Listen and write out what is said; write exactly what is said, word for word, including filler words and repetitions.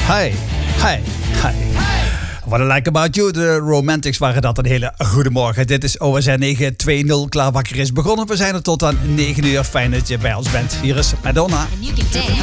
Hi, hi, hi. What I like about you, de Romantics waren dat. Een hele goede morgen. Dit is O S R negen twee nul. Klaar wakker is begonnen. We zijn er tot aan negen uur. Fijn dat je bij ons bent. Hier is Madonna. And you can dance.